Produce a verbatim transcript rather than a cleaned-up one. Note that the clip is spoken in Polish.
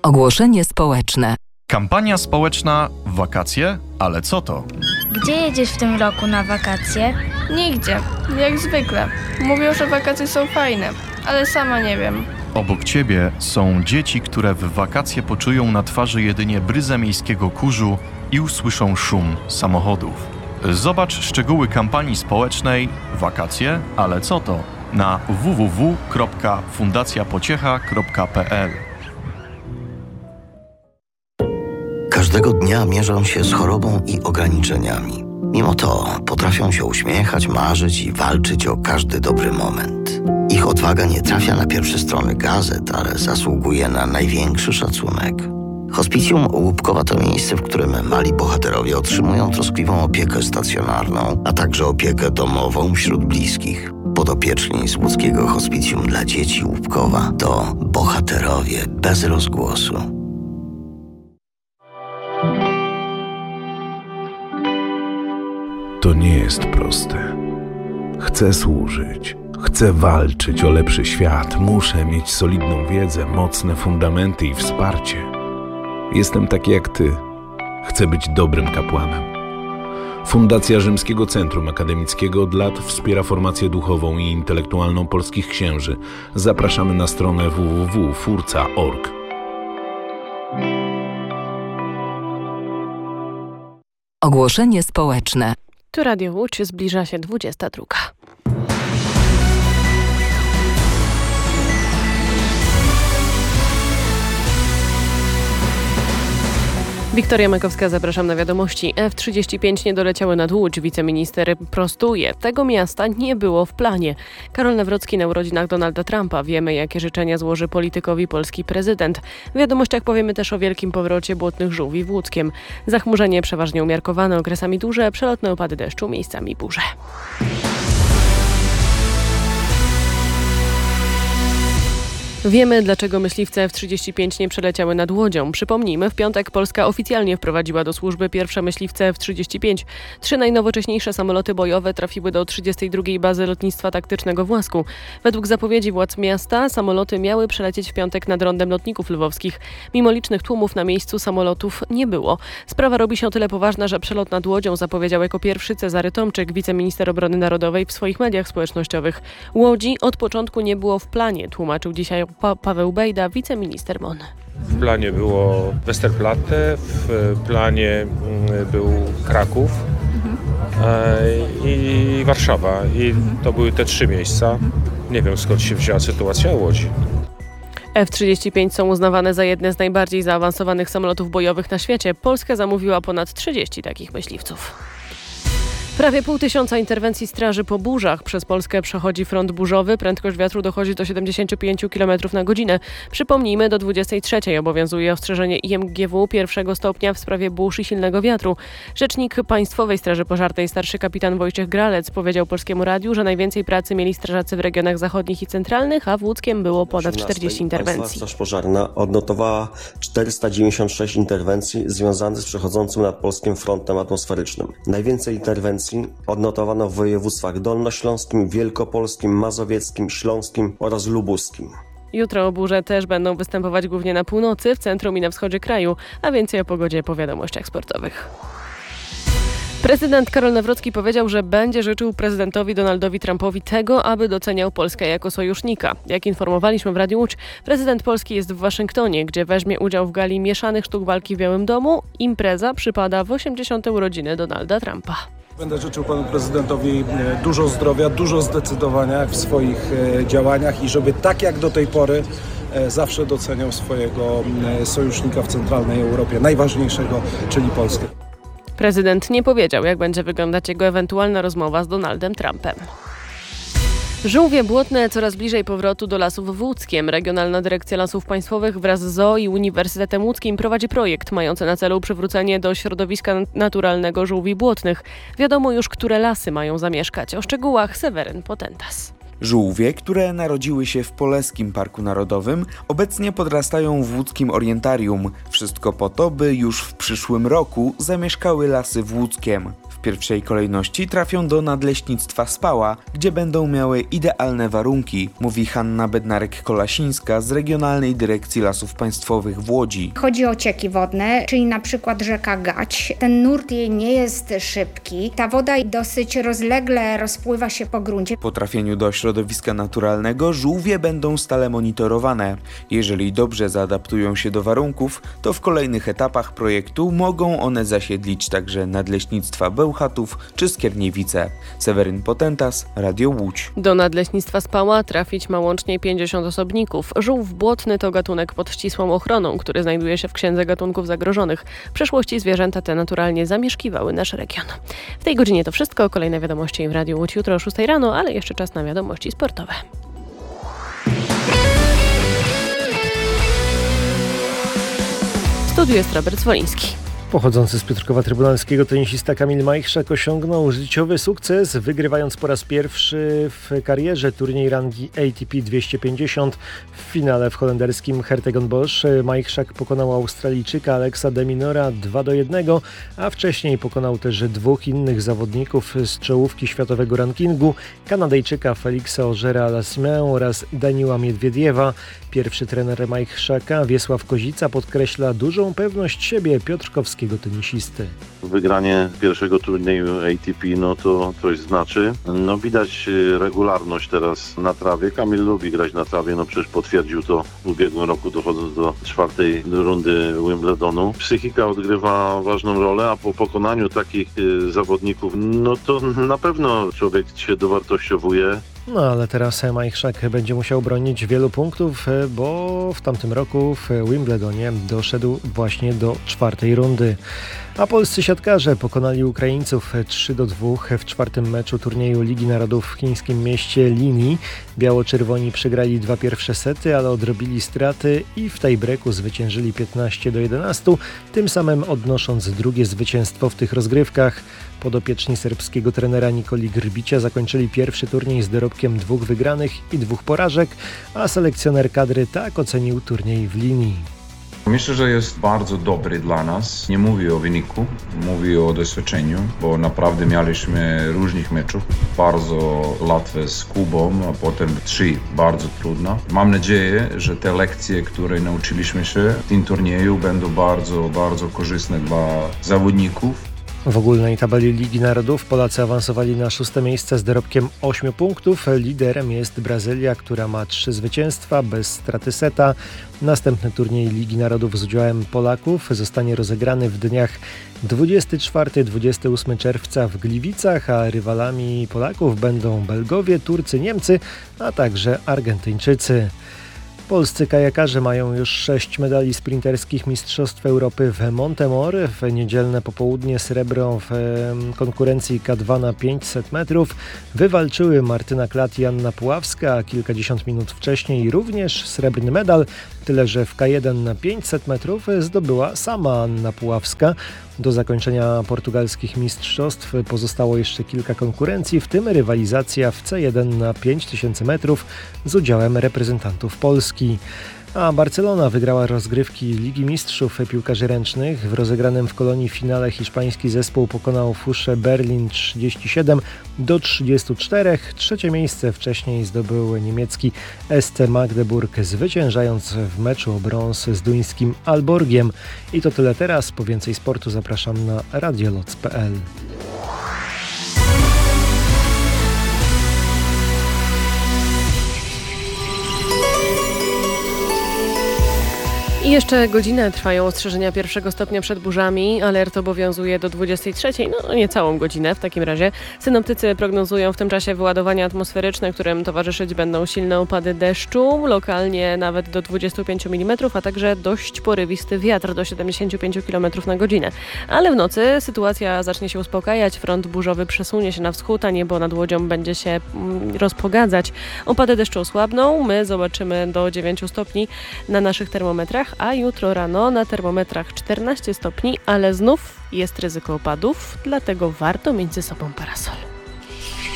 Ogłoszenie społeczne. Kampania społeczna w wakacje? Ale co to? Gdzie jedziesz w tym roku na wakacje? Nigdzie, jak zwykle. Mówią, że wakacje są fajne, ale sama nie wiem. Obok ciebie są dzieci, które w wakacje poczują na twarzy jedynie bryzę miejskiego kurzu i usłyszą szum samochodów. Zobacz szczegóły kampanii społecznej Wakacje? Ale co to? Na w w w kropka fundacja pociecha kropka p l. Każdego dnia mierzą się z chorobą i ograniczeniami. Mimo to potrafią się uśmiechać, marzyć i walczyć o każdy dobry moment. Ich odwaga nie trafia na pierwsze strony gazet, ale zasługuje na największy szacunek. Hospicjum Łupkowa to miejsce, w którym mali bohaterowie otrzymują troskliwą opiekę stacjonarną, a także opiekę domową wśród bliskich. Podopieczni z łódzkiego Hospicjum dla dzieci Łupkowa to bohaterowie bez rozgłosu. To nie jest proste. Chcę służyć, chcę walczyć o lepszy świat, muszę mieć solidną wiedzę, mocne fundamenty i wsparcie. Jestem taki jak ty. Chcę być dobrym kapłanem. Fundacja Rzymskiego Centrum Akademickiego od lat wspiera formację duchową i intelektualną polskich księży. Zapraszamy na stronę w w w kropka furca kropka org. Ogłoszenie społeczne. Tu Radio Łódź, zbliża się dwudziesta druga. Wiktoria Makowska, zapraszam na wiadomości. F trzydzieści pięć nie doleciały nad Łódź. Wiceminister prostuje. Tego miasta nie było w planie. Karol Nawrocki na urodzinach Donalda Trumpa. Wiemy, jakie życzenia złoży politykowi polski prezydent. W wiadomościach powiemy też o wielkim powrocie błotnych żółwi w Łódzkiem. Zachmurzenie przeważnie umiarkowane, okresami duże, przelotne opady deszczu, miejscami burze. Wiemy, dlaczego myśliwce F trzydzieści pięć nie przeleciały nad Łodzią. Przypomnijmy, w piątek Polska oficjalnie wprowadziła do służby pierwsze myśliwce F trzydzieści pięć. Trzy najnowocześniejsze samoloty bojowe trafiły do trzydziestej drugiej bazy lotnictwa taktycznego w Łasku. Według zapowiedzi władz miasta samoloty miały przelecieć w piątek nad rondem lotników lwowskich. Mimo licznych tłumów na miejscu samolotów nie było. Sprawa robi się o tyle poważna, że przelot nad Łodzią zapowiedział jako pierwszy Cezary Tomczyk, wiceminister obrony narodowej, w swoich mediach społecznościowych. Łodzi od początku nie było w planie, tłumaczył dzisiaj Pa- Paweł Bejda, wiceminister M O N. W planie było Westerplatte, w planie był Kraków i Warszawa. I to były te trzy miejsca. Nie wiem, skąd się wzięła sytuacja Łodzi. F trzydzieści pięć są uznawane za jedne z najbardziej zaawansowanych samolotów bojowych na świecie. Polska zamówiła ponad trzydzieści takich myśliwców. Prawie pół tysiąca interwencji straży po burzach. Przez Polskę przechodzi front burzowy. Prędkość wiatru dochodzi do siedemdziesiąt pięć kilometrów na godzinę. Przypomnijmy, do dwudziestej trzeciej obowiązuje ostrzeżenie I M G W pierwszego stopnia w sprawie burz i silnego wiatru. Rzecznik Państwowej Straży Pożarnej, starszy kapitan Wojciech Gralec, powiedział Polskiemu Radiu, że najwięcej pracy mieli strażacy w regionach zachodnich i centralnych, a w Łódzkiem było ponad czterdzieści interwencji. Straż Pożarna odnotowała czterysta dziewięćdziesiąt sześć interwencji związanych z przechodzącym nad polskim frontem atmosferycznym. Najwięcej interwencji odnotowano w województwach dolnośląskim, wielkopolskim, mazowieckim, śląskim oraz lubuskim. Jutro burze też będą występować głównie na północy, w centrum i na wschodzie kraju, a więcej o pogodzie po wiadomościach sportowych. Prezydent Karol Nawrocki powiedział, że będzie życzył prezydentowi Donaldowi Trumpowi tego, aby doceniał Polskę jako sojusznika. Jak informowaliśmy w Radiu Łódź, prezydent Polski jest w Waszyngtonie, gdzie weźmie udział w gali mieszanych sztuk walki w Białym Domu. Impreza przypada w osiemdziesiąte urodziny Donalda Trumpa. Będę życzył panu prezydentowi dużo zdrowia, dużo zdecydowania w swoich działaniach i żeby tak jak do tej pory zawsze doceniał swojego sojusznika w centralnej Europie, najważniejszego, czyli Polskę. Prezydent nie powiedział, jak będzie wyglądać jego ewentualna rozmowa z Donaldem Trumpem. Żółwie błotne coraz bliżej powrotu do lasów w Łódzkiem. Regionalna Dyrekcja Lasów Państwowych wraz z Z O O i Uniwersytetem Łódzkim prowadzi projekt mający na celu przywrócenie do środowiska naturalnego żółwi błotnych. Wiadomo już, które lasy mają zamieszkać. O szczegółach Seweryn Potentas. Żółwie, które narodziły się w Poleskim Parku Narodowym, obecnie podrastają w łódzkim Orientarium. Wszystko po to, by już w przyszłym roku zamieszkały lasy w Łódzkiem. W pierwszej kolejności trafią do Nadleśnictwa Spała, gdzie będą miały idealne warunki, mówi Hanna Bednarek-Kolasińska z Regionalnej Dyrekcji Lasów Państwowych w Łodzi. Chodzi o cieki wodne, czyli na przykład rzeka Gać. Ten nurt jej nie jest szybki. Ta woda dosyć rozlegle rozpływa się po gruncie. Po trafieniu do środowiska naturalnego żółwie będą stale monitorowane. Jeżeli dobrze zaadaptują się do warunków, to w kolejnych etapach projektu mogą one zasiedlić także Nadleśnictwa Bełchatów czy Skierniewice. Seweryn Potentas, Radio Łódź. Do Nadleśnictwa Spała trafić ma łącznie pięćdziesiąt osobników. Żółw błotny to gatunek pod ścisłą ochroną, który znajduje się w Księdze Gatunków Zagrożonych. W przeszłości zwierzęta te naturalnie zamieszkiwały nasz region. W tej godzinie to wszystko. Kolejne wiadomości w Radiu Łódź jutro o szóstej rano, ale jeszcze czas na wiadomości sportowe. W studiu jest Robert Zwoliński. Pochodzący z Piotrkowa Trybunalskiego tenisista Kamil Majchrzak osiągnął życiowy sukces, wygrywając po raz pierwszy w karierze turniej rangi A T P dwieście pięćdziesiąt. W finale w holenderskim Hertogenbosch Majchrzak pokonał Australijczyka Alexa de Minaura dwa do jednego, a wcześniej pokonał też dwóch innych zawodników z czołówki światowego rankingu, Kanadyjczyka Felixa Auger-Aliassime oraz Daniila Miedwiediewa. Pierwszy trener Majchrzaka, Wiesław Kozica, podkreśla dużą pewność siebie piotrkowskiego tenisisty. Wygranie pierwszego turnieju A T P, no to coś znaczy. No widać regularność teraz na trawie. Kamil lubi grać na trawie, no przecież potwierdził to w ubiegłym roku, dochodząc do czwartej rundy Wimbledonu. Psychika odgrywa ważną rolę, a po pokonaniu takich zawodników, no to na pewno człowiek się dowartościowuje. No ale teraz Majchrzak będzie musiał bronić wielu punktów, bo w tamtym roku w Wimbledonie doszedł właśnie do czwartej rundy. A polscy siatkarze pokonali Ukraińców trzy do dwóch w czwartym meczu turnieju Ligi Narodów w chińskim mieście Linyi. Biało-czerwoni przegrali dwa pierwsze sety, ale odrobili straty i w tiebreaku zwyciężyli piętnaście do jedenastu, tym samym odnosząc drugie zwycięstwo w tych rozgrywkach. Podopieczni serbskiego trenera Nikoli Grbicia zakończyli pierwszy turniej z dorobkiem dwóch wygranych i dwóch porażek, a selekcjoner kadry tak ocenił turniej w Linii. Myślę, że jest bardzo dobry dla nas. Nie mówię o wyniku, mówię o doświadczeniu, bo naprawdę mieliśmy różnych meczów. Bardzo łatwe z Kubą, a potem trzy bardzo trudne. Mam nadzieję, że te lekcje, które nauczyliśmy się w tym turnieju, będą bardzo, bardzo korzystne dla zawodników. W ogólnej tabeli Ligi Narodów Polacy awansowali na szóste miejsce z dorobkiem ośmiu punktów. Liderem jest Brazylia, która ma trzy zwycięstwa bez straty seta. Następny turniej Ligi Narodów z udziałem Polaków zostanie rozegrany w dniach dwudziestego czwartego do dwudziestego ósmego czerwca w Gliwicach, a rywalami Polaków będą Belgowie, Turcy, Niemcy, a także Argentyńczycy. Polscy kajakarze mają już sześć medali sprinterskich Mistrzostw Europy w Montemor. W niedzielne popołudnie srebro w konkurencji K dwa na pięćset metrów wywalczyły Martyna Klat i Anna Puławska, a kilkadziesiąt minut wcześniej również srebrny medal, tyle że w K jeden na pięćset metrów zdobyła sama Anna Puławska. Do zakończenia portugalskich mistrzostw pozostało jeszcze kilka konkurencji, w tym rywalizacja w C jeden na pięć tysięcy metrów z udziałem reprezentantów Polski. A Barcelona wygrała rozgrywki Ligi Mistrzów Piłkarzy Ręcznych. W rozegranym w Kolonii finale hiszpański zespół pokonał Fuszę Berlin trzydzieści siedem do trzydziestu czterech. Trzecie miejsce wcześniej zdobył niemiecki S C Magdeburg, zwyciężając w meczu o brąz z duńskim Alborgiem. I to tyle teraz. Po więcej sportu zapraszam na radioloc kropka p l. I jeszcze godzinę trwają ostrzeżenia pierwszego stopnia przed burzami. Alert obowiązuje do dwudziestej trzeciej, no nie całą godzinę w takim razie. Synoptycy prognozują w tym czasie wyładowania atmosferyczne, którym towarzyszyć będą silne opady deszczu, lokalnie nawet do dwudziestu pięciu milimetrów, a także dość porywisty wiatr do siedemdziesięciu pięciu kilometrów na godzinę. Ale w nocy sytuacja zacznie się uspokajać, front burzowy przesunie się na wschód, a niebo nad Łodzią będzie się rozpogadzać. Opady deszczu osłabną, my zobaczymy do dziewięciu stopni na naszych termometrach, a jutro rano na termometrach czternaście stopni, ale znów jest ryzyko opadów, dlatego warto mieć ze sobą parasol.